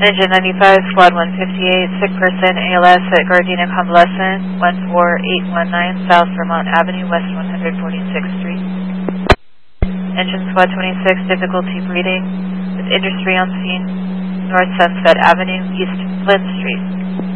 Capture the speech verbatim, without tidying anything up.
Engine ninety-five, Squad one fifty-eight, sick person, A L S at Gardena Convalescent, one four eight one nine South Vermont Avenue, West one forty-sixth Street. Engine Squad twenty-six, difficulty breathing, with industry on scene, North Sunset Avenue, East Flynn Street.